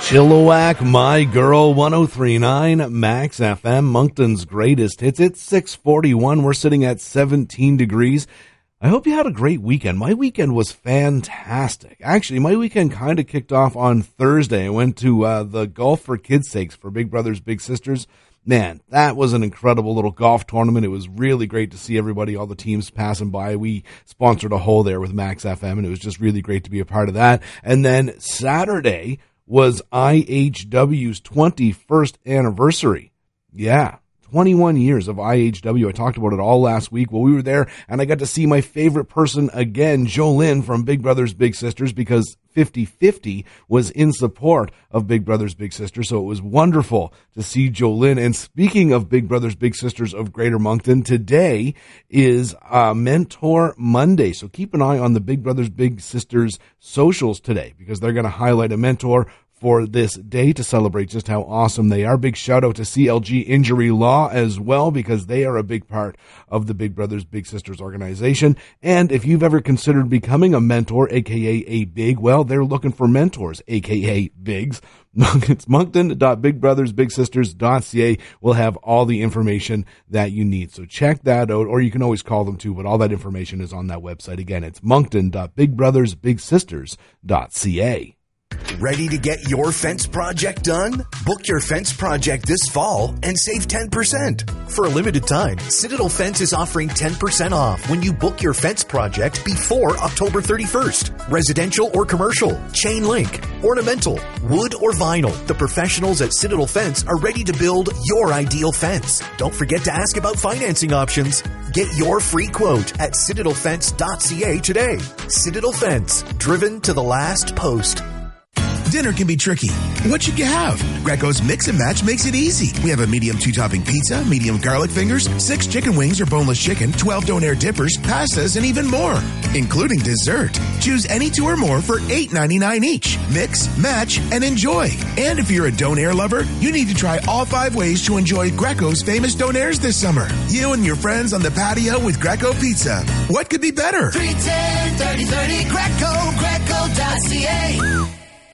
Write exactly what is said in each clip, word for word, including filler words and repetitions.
Chilliwack, My Girl, one oh three point nine, Max F M, Moncton's greatest hits. It's six forty-one. We're sitting at seventeen degrees. I hope you had a great weekend. My weekend was fantastic. Actually, my weekend kind of kicked off on Thursday. I went to uh, the Golf for Kids' Sakes for Big Brothers Big Sisters. Man, that was an incredible little golf tournament. It was really great to see everybody, all the teams passing by. We sponsored a hole there with Max F M, and it was just really great to be a part of that. And then Saturday was I H W's twenty-first anniversary. Yeah, twenty-one years of I H W. I talked about it all last week. Well, we were there, and I got to see my favorite person again, Jolynn from Big Brothers Big Sisters, because fifty fifty was in support of Big Brothers Big Sisters, so it was wonderful to see Jolynn. And speaking of Big Brothers Big Sisters of Greater Moncton, today is uh, Mentor Monday, so keep an eye on the Big Brothers Big Sisters socials today, because they're going to highlight a mentor for this day to celebrate just how awesome they are. Big shout out to C L G Injury Law as well, because they are a big part of the Big Brothers Big Sisters organization. And if you've ever considered becoming a mentor, aka a big, well, they're looking for mentors, aka bigs. It's moncton dot big brothers big sisters dot c a. We'll have all the information that you need. So check that out, or you can always call them too, but all that information is on that website. Again, it's moncton dot big brothers big sisters dot c a. Ready to get your fence project done? Book your fence project this fall and save ten percent. For a limited time, Citadel Fence is offering ten percent off when you book your fence project before October thirty-first. Residential or commercial, chain link, ornamental, wood or vinyl. The professionals at Citadel Fence are ready to build your ideal fence. Don't forget to ask about financing options. Get your free quote at citadel fence dot c a today. Citadel Fence, driven to the last post. Dinner can be tricky. What should you have? Greco's Mix and Match makes it easy. We have a medium two-topping pizza, medium garlic fingers, six chicken wings or boneless chicken, twelve donair dippers, pastas, and even more, including dessert. Choose any two or more for eight ninety-nine each. Mix, match, and enjoy. And if you're a donair lover, you need to try all five ways to enjoy Greco's famous donairs this summer. You and your friends on the patio with Greco Pizza. What could be better? three ten, thirty thirty, Greco, greco dot c a.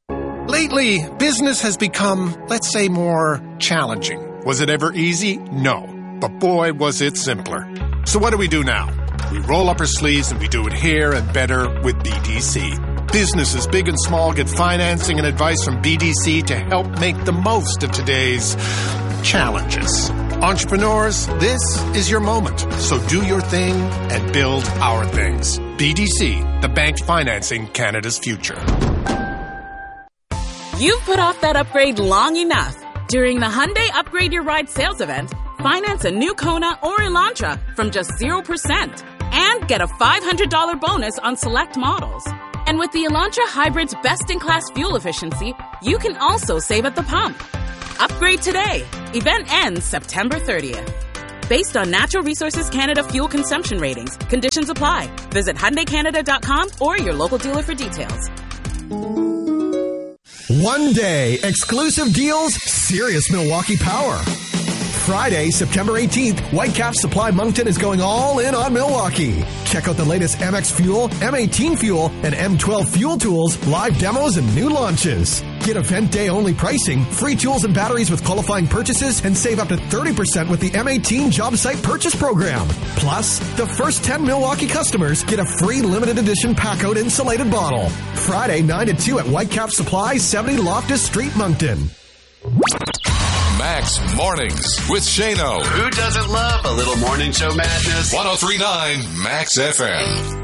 Lately, business has become, let's say, more challenging. Was it ever easy? No. But boy, was it simpler. So what do we do now? We roll up our sleeves and we do it here and better with B D C. Businesses big and small get financing and advice from B D C to help make the most of today's challenges. Entrepreneurs, this is your moment. So do your thing and build our things. B D C, the bank financing Canada's future. You've put off that upgrade long enough. During the Hyundai Upgrade Your Ride sales event, finance a new Kona or Elantra from just zero percent and get a five hundred dollars bonus on select models. And with the Elantra Hybrid's best-in-class fuel efficiency, you can also save at the pump. Upgrade today. Event ends September thirtieth. Based on Natural Resources Canada fuel consumption ratings, conditions apply. Visit Hyundai Canada dot com or your local dealer for details. One day, exclusive deals, serious Milwaukee power. Friday, September eighteenth, Whitecap Supply Moncton is going all in on Milwaukee. Check out the latest M X Fuel, M eighteen Fuel, and M twelve Fuel tools, live demos, and new launches. Get event day only pricing, free tools and batteries with qualifying purchases, and save up to thirty percent with the M eighteen Job Site Purchase Program. Plus, the first ten Milwaukee customers get a free limited edition Packout insulated bottle. Friday, nine to two at Whitecap Supply, seventy Loftus Street, Moncton. Max Mornings with Shano. Who doesn't love a little morning show madness? one oh three point nine Max F M.